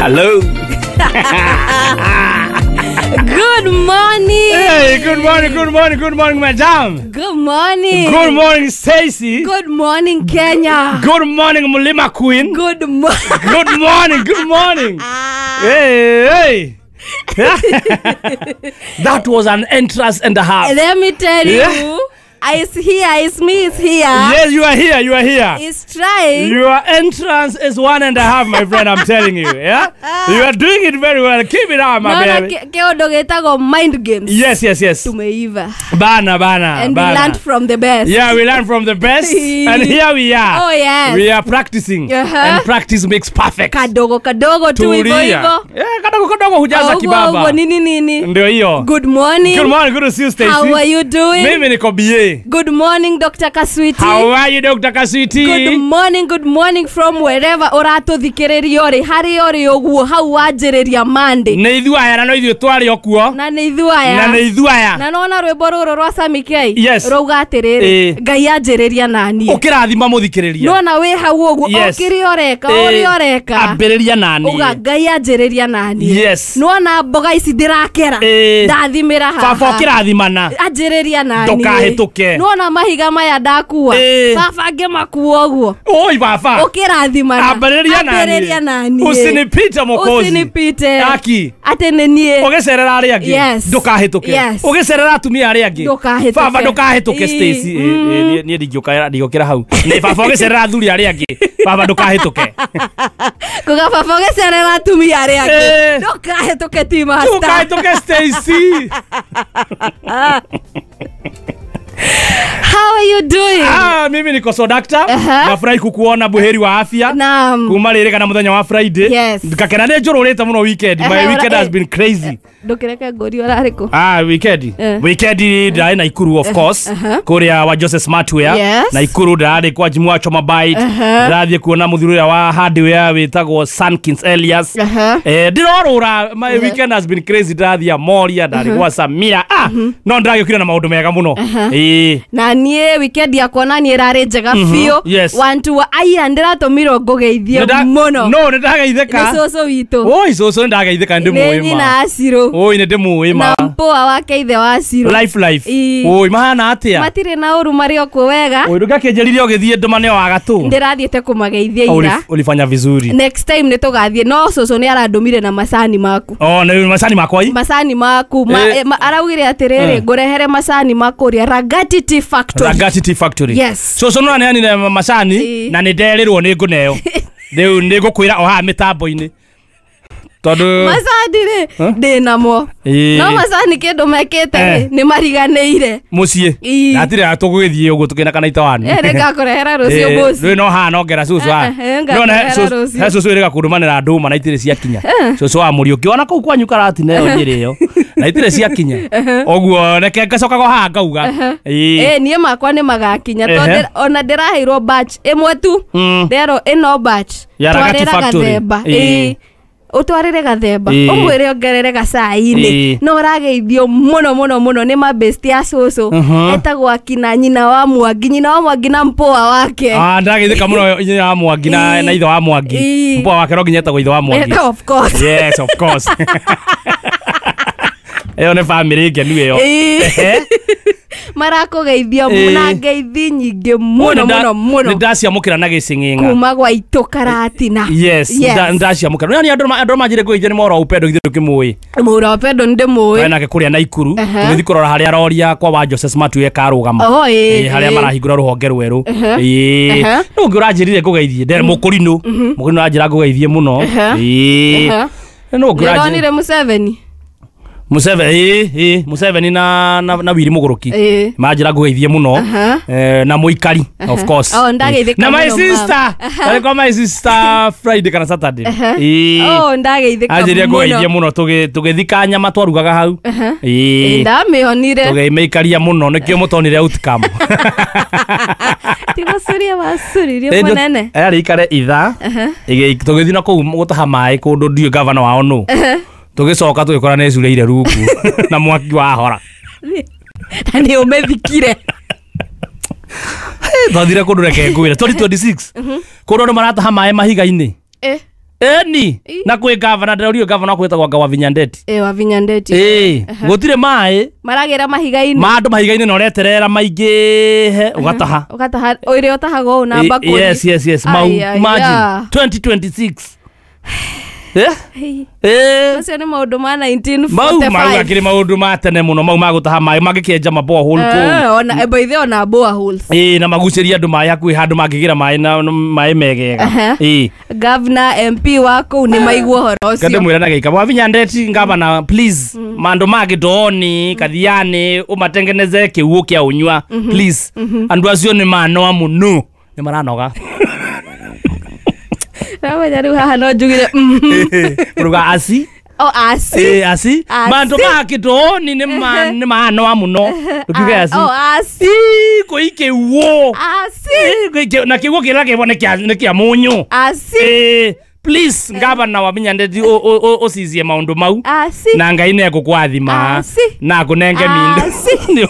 Hello. Good morning. Hey, good morning, madam. Good morning. Good morning, Stacy. Good morning, Kenya. Good morning, Mulima Queen. Good morning. Good morning. Hey. That was an entrance and a half. Let me tell you. It's here. It's me. It's here. Yes, you are here. It's trying. Your entrance is 1.5, my friend. I'm telling you. Yeah, you are doing it very well. Keep it up, my baby. Keondo getago mind games. Yes. Tumeiva. Bana. And we learned from the best. Yeah, we learned from the best. And here we are. Oh, yes. We are practicing. And practice makes perfect. Kadogo tu hivyo. Yeah, kadogo hujaza kibaba. Nini. Ndio hiyo. Good morning. Good to see you, Stacy. How are you doing? Mimi niko BA. Good morning, Dr. Kaswiti. How are you, Dr. Kaswiti? Good morning from wherever orato thikiriria ori hari ori oguo hau wanjiriria Monday. Ni ithuaya na no ithu twari okuo. Na ni ithuaya. Na nona rwimbo ruru rwa Samikei. Yes. Rauga atiriri. Ngai anjiriria nani. Ukirathima muthikiriria. Nona we hau oguo okiri oreka. Ambiriria nani. Uga Ngai anjiriria nani. Yes. Nona mboga ici ndirakera. Ndathimira haha. Baba ukirathimana. Anjiriria nani. Ndukahituke. Nona mahiga maya ndakua. Baba ngemakuo oguo. Oi baba. Ukirathimana. Ambiriria nani. Usinipite mukozi. Usinipite. Aki. Atenenie. Ugecerera ari angi. Ndukahituke. Ugecerera atumia ari angi. Baba ndukahituke Stacy. Nie ndigukira hau. Ni baba ugecerera athuri ari angi. Baba ndukahituke. Kuga baba ugecerera atumia ari angi. Ndukahituke ti master. Ndukahituke Stacy. How are you doing? Mimi niko so doctor. Nafurahi kukuona buheri wa afya. Naam. Kuma rĩrĩga na muthenya wa Friday. Yes. Ngakena nĩ njororete muno weekend. My weekend has been crazy. Ndukireke ngori orariko. Weekend. Weekend ndai na Ikuru of course. Kuria wa Joseph Smartwear. Yes. Na Ikuru ndari kwa Jimu wa Choma Bite. Ndathie kuona muthuri wa hardware witagwo Sankins Elias. Ndirorora my weekend has been crazy. Ndathia Moria ndari kwa Samia. No ndagĩkira na maundu mega muno. Na nie weekend yakwa na nie rari njega fio. Wantu aya ndiratumiro ngugeithie muno. No ndagaitheka. Ni soso witu. Oi soso ndagaitheka ndi muima. Ni na Asiro. Oi ndi muima. Na mpoa wake ithe wa Asiro. Life. Oi mahana atia. Matire na uru mari okwo wega. Oi ndugakĩnjĩrire ũgĩthiĩ ndũmane wa gatu. Ndirathiĩte kũmageithia ira. Ulifanya vizuri. Next time nitugathiĩ no soso ni arandumire na macani maku. Ni macani makwa ii. Macani maku. Araugire atiriri ngurehere macani maku ria Ragati Tea Factory. Yes. Soso no nani macani na ni nderirwo ni nguneo. Riu ni ngukwira oha mitambo-ini. Tondu macani ri ndinamo. No macani kindu mekite ni mariganeire. Mucie. Atire atugwithie uguo tukina kana itawani. Ngakurehera rucio boss. Riu no ha no ngera soso. No na soso iri gakundumanira nduma na itire cia kinya. Soso wa muri ukiona kuu kwanyu karati nayo nyiri yo. Na itire cia kinya. Oguo reke ngacoka go ha ngauga. Nie makwa ni magakinya tondu ona ndiraheirwo batch imwe tu. Ndero ino batch. Ragati Factory. Utwarire gathemba umwire ongerere gacai-ini no rageithio muno ni mabesti ya soso etagwo akina nyina wa Mwangi na mpoa wake ndageithika muno nyina wa Mwangi na ithe wa Mwangi mpoa wake ronginya etagwo ithe wa Mwangi. Of course. Yes, of course. Eyo ne family ngenu yo. Marakugeithia na ngeithi nyingi muno. Ndaciamukira na gicing'ing'a. Kuma gwa itokaratina. Yes. Ndaciamukira. Nani andu majire kuije ni moro upendo githiro kimui. Moro upendo ndimui. Wena ke kuria na Ikuru. Tugithi kurora haria roria kwa wa Joseph Smartwear karugama. Haria marahingura ruhonge rweru. No ngurajirire kugeithie ndere mukurino. Mukurino ajira kugeithie muno. No ngurajirire Museveni na Wiri Muguruki majira gugeithie muno na Muikari of course na my sister alikuwa my sister Friday kana Saturday ndageithika muno ajira gugeithie muno tugithika nyama twarugaga hau ndamihonire tugeimikaria muno nikio mutonire outcome tigosuria basuririe munene ari ikare itha tugithi na kuu gutaha mai kundu ndio governor wao no tugicoka tugikora necureire rungu na mwaki wa hora ni umethikire twathire kundu reke ngwira 2026 kundu marataha mai mahiga-ini Eni na kwe governor ndio governor kwetagwa wa Vinyandeti. Wa Vinyandeti. Gutire mai maragera mahiga-ini. Mandu mahiga-ini no reterera maingĩ ugataha oire otahago namba kodi. Yes mau imagine 2026 Macio nĩ maũndũ ma 1945. Mau akĩrĩ maũndũ ma tene mũno mau magũtaha maĩ magĩkĩenja maboa hole kũu. Ona baithe ona boa holes. Na magucĩria andũ maĩ hakuhĩ handũ mangĩgira maĩ na maĩ megega. Governor MP wa kũu nĩ maigua horo ũcio. Ngandĩmwĩra na gĩika wa Vinyandeti governor please mandu magĩtoni kathiani umatengeneze kĩuũ kĩa ũnyua please. Andũ acio nĩ manoa mũno nĩ maranoga. Rawa nyaru haha no njugire uruga asi asi mandu makitoni ni manoa muno utuge asi koike wo asi na kigo kila kibone kia munyu asi please ngabana wa Vinyandeti ocizie maundu mau na Ngai ne gukwathima na kunenge mindu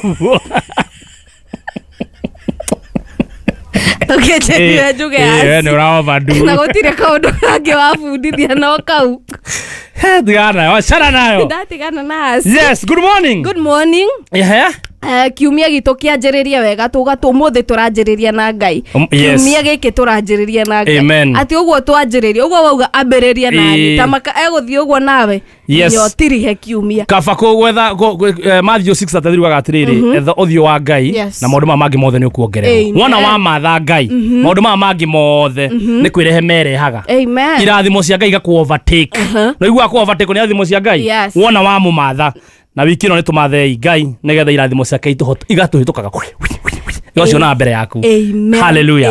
Tukĩenderia njuge asi. Nĩ ũravadu. Na gũtirĩ kaũndũ kangĩ wabundithia no kau. Tigana, wachana nayo. Ndatigana na asi. Yes, good morning. Good morning. Kiumia gitu kĩanjĩrĩria wega tũmũthĩ tũranjĩrĩria na Ngai. Kiumia gĩkĩ tũranjĩrĩria na Ngai. Ati ũguo twanjĩrĩria, ũguo wauga ambĩrĩria nani. Tamaka egũthiĩ ũguo nawe. Yo tirihe kiumia. Kaba gwetha Matthew 6:33 wagatirĩrĩ etha ũthiũ wa Ngai na maũndũ mangĩ mothe nĩ ũkuongererwo. Wona wa matha Ngai maũndũ mangĩ mothe nĩ kwĩrehe merehaga. Amen. Irathimo cia Ngai igakũ overtake. No igua ku overtake nĩ irathimo cia Ngai. Wona wa mũmatha na wiki no nĩ tũmathei Ngai nĩgetha irathimo ciake igatũhĩtũkaga yocio na mbere yaku. Hallelujah.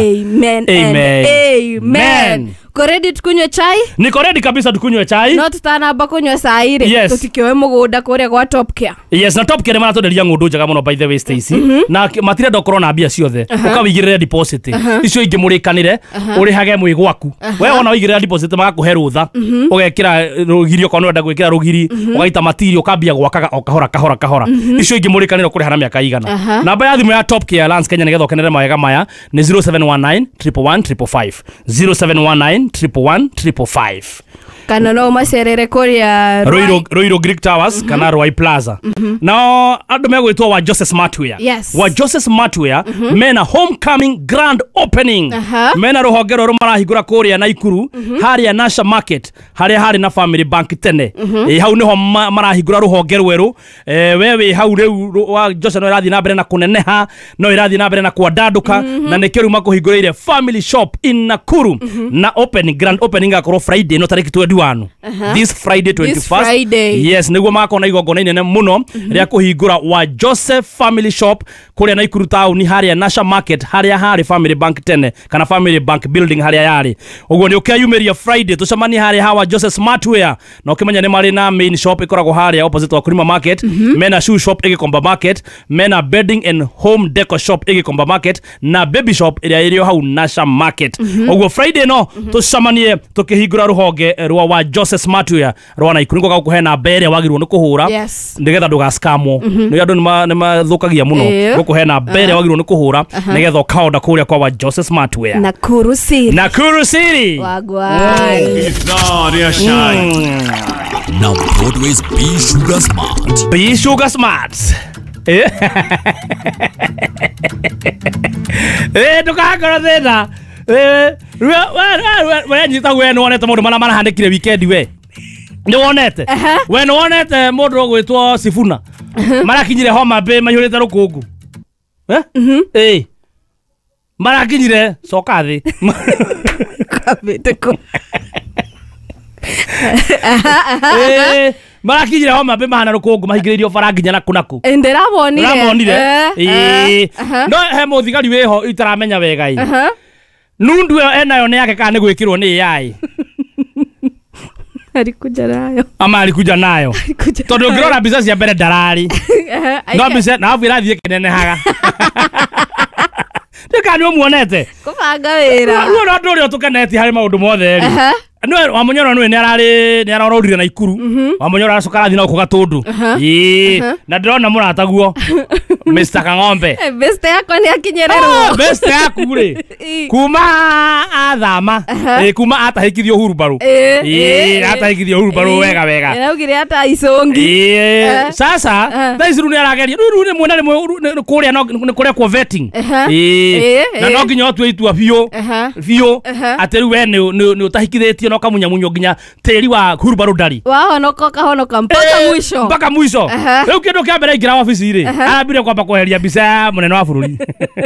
Amen. Ready tukunywe chai? Niko ready kabisa tukunywe chai. No tutanamba kunywa sai ri. Tutikioe mugunda kuria gwa Top Care. Yes, na Top Care maratonderia ngundu njega muno by the way Stacy. Na matire ndokoro na mbia ciothe. Ukawigirira deposit. Icio ingi murikanire urihage mwi gwaku. Wewe ona wigirira deposit magakuhe rutha. Ugekira rugirio kono nda gwikira rugiri, ugaita material ukambia gwakaga o kahora. Icio ingi murikanire kuri hana miaka igana. Namba ya thimu ya Top Care Lance Kenya nigetha ukenere mawega maya ni 0719 111 555 0719 kana no macerere kuria Roiro Greek Towers kana Rwai Plaza. Now andu megwitwo wa Joseph Smartwear. Wa Joseph Smartwear mena homecoming grand opening. Mena ruhongero rumarahigura kuria Naikuru haria Nasha Market haria hari na Family Bank tene. Hau niho marahigura ruhongero rweru. Wewe hau reu wa Joseph no irathi na mbere na kuneneha no irathi na mbere na kwandaduka na nekeru makuhigureire Family Shop in Nakuru na grand opening akoro Friday no tariki 21 this Friday 21st. Yes, niguo makona igongona inene muno ria kuhingura wa Joseph Family Shop kuria Naikuru town haria Nasha Market haria hari Family Bank tene kana Family Bank building haria yari uguo ni ukiyumeria Friday tucemani haria hawa Joseph Smartwear na ukimenya ni mari na main shop ikoragwo haria opposite wa Kurima Market, mena shoe shop Igikomba Market, mena bedding and home decor shop Igikomba Market na baby shop iria irio hau Nasha Market. Uguo Friday no tucemanie tukihingura ruhonge rwa wa Joseph Smartwear rwa Naikuru ngo gakuhe na mbere wagirwo ni kuhura ndigetha ndugaskamwo ni andu ni mathukagia muno gukuhe na mbere wagirwo ni kuhura nigetha ukaonda kuria kwa wa Joseph Smartwear Nakuru City wagwan Victoria Shine now Broadway's Be Sugar Smart ndukakora thina we nyita we no wonete mundu mara handikire weekend we ni wonete we no wonete mundu ogwitwo Sifuna marakinyire Homa Bay mayurite rukungu marakinyire coka thi kabiteko marakinyire Homa Bay mahana rukungu mahingiririo faranginya naku ndiramwonire no he muthigari weho itaramenya wega nundu enayo ni yake kana ni gwikirwo ni AI alikuja nayo tondu ngirora mbica cia mbere ndarari no mbica na avu irathie kinenehaga ndikani umuonete kubanga wira no ndu rio tukeneti hari maundu mothe ri no wa munyoro no ni ararorire na ikuru wa munyoro aracoka arathi na kugatundu na ndirona murata guo Mr. Kang'ombe best yako ni akinyererwo best yaku ri kuma athama kuma atahikithio Uhuru Baru atahikithio Uhuru Baru wega naugire hata isongi sasa thaicuru ni arageria ni mwena ni kuria ni kuria kwa vetting na no nginya otwe itua biu ati riu we ni utahikithitio no kamunyamunyo nginya tiri wa Uhuru Baru ndari wahonoka mpaka mwisho riu kindu kia mbere ingira ofisi ri ambire kwamba kuheria mbica munene wa bururi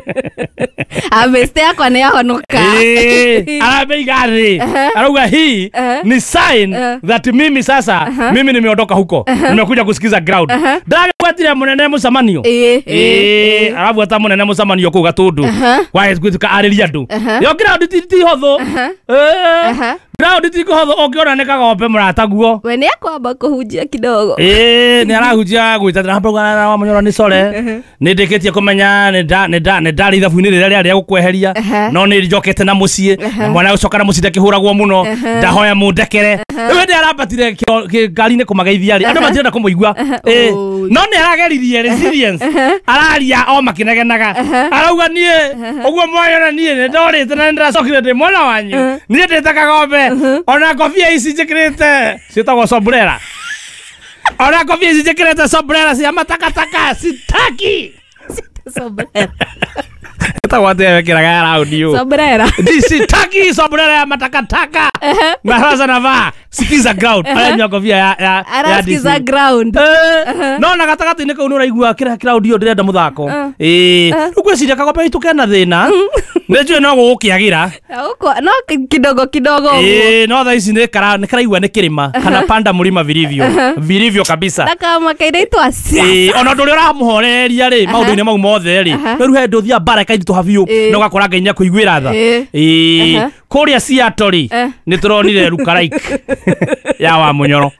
best yako ni ahonoka arabeiga ri arauga hii ni sign that mimi sasa mimi nimeondoka huko nimekuja kusikiza ground ndagwetire munene musamanio arabu ata munene musamanio ku gatundu kwa gwituka ariria ndu yo ground ti hotho ground ti hotho ongiona ne Kagombe murata guo we ni akwamba kuhujia kidogo ni arahujia gwitana hapo wa munyoro ni sore ni ndikitie kumenya ni ndari ithabu-ini riria ria gukweheria no ni njokete na mucie mwana ucoka na mucie ndakihuragwo muno ndahoya mundekere we ndi arabatire ngari-ini kumageithia ri andu matirenda kumuigua no ni arageririe resilience araria o makinegenaga arauga nie uguo moyona nie ni ndorite na ndiracokire ndi mwana wanyu nie ndite Kagombe ona kofia ici njikirite citagwo sombrera ona kofia ici njikirite sombrera cia matakataka sitaki sombrera tawate wekiraga raundi sombrera sitaki sombrera ya matakataka na sasa navaa sikiza ground aya kofia ya sikiza ground no na gatagati-ini kau nuraigua kira ground yo ndirenda muthako ukwiciria Kagombe ituke na thina nejue no gukiagira no kidogo no tha ici ni karaigua ni kirima kana panda mulima vilivyo kabisa kama kaida itwa ona nduri uramuhoreria ri maundu-ini mau mothe ri riu he nduthia bara kaithu habiu no gakora nginya kuiguira tha kuria Seattle ni turonire Lukaraik ya wa munyoro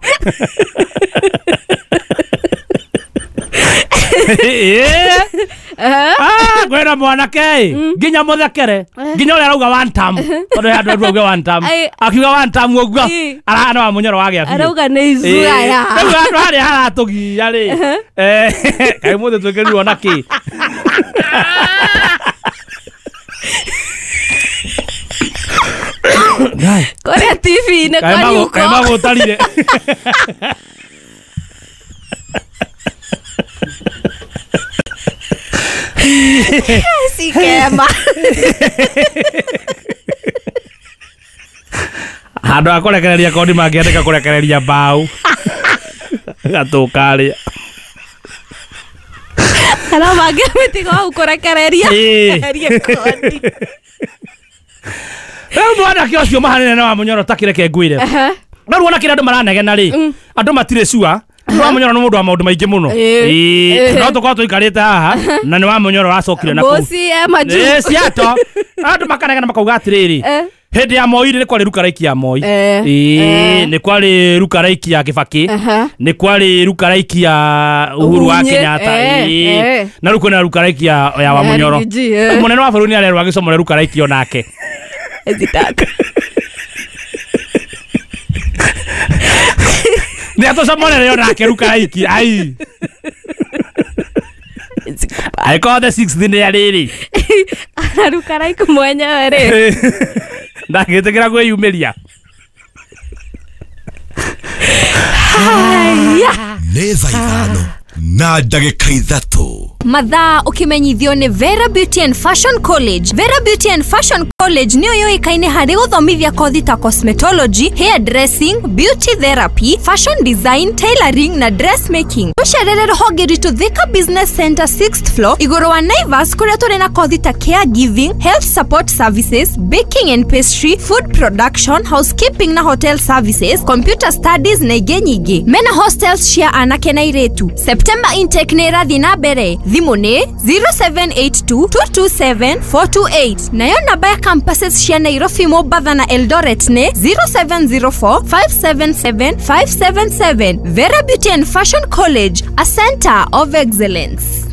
gwera mwanake nginya muthekere nginya uria arauga one time tondu andu arauga one time akiuga one time uguo arahana wa munyoro wagia biu arauga ni izuga ya andu hari haratugia ri kai muthe twekeri ona ki Korea TV ne kwani uko kaima gutarire sikema handu akurekereria kondi mangiandika kurekereria mbau gatukaria kana mangiamitiga ukurekereria kondi mwana kiosio mahanene na wa munyoro takireke ngwire no ruona kira andu maranegena ri andu matire sua wa munyoro no mundu wa maundu maingi muno no tukwa tuikarite haha na ni wa munyoro racokire na ku bosi maju ciato andu makanegena makauga atiriri hindi ya Moi ni kwari Lukaraik ya Moi ni kwari Lukaraik ya Kibaki ni kwari Lukaraik ya Uhuru wa Kenyatta na ruko na Lukaraik ya wa munyoro munene wa buruni arerwa gicomore Lukaraik yo nake ezitaka ni atocomore yo nake Lukaraik ai I call the 6th ni ariri Lukaraik mwenyewe ri ndagitikira kwiyumiria nä thaa ithano na ndagika ithatu mathaa ukimenyithio ni Vera Beauty and Fashion College. Vera Beauty and Fashion College niyo yoikaine hari guthomithia kothi ta cosmetology, hair dressing, beauty therapy, fashion design, tailoring na dressmaking. Ucerere ruhonge ritu Thika Business Center 6th floor iguru wa Naivas kuria turi na kothi ta caregiving, health support services, baking and pastry, food production, housekeeping na hotel services, computer studies na ingĩ nyingĩ. Mena hostels cia anake na airĩtu. September intake nĩ ĩrathiĩ na mbere. Thimu nĩ 0782227428. Nayo namba ya campuses cia Nairobi, Mombasa na Eldoret nĩ 0704577577. Vera Beauty and Fashion College, a center of excellence.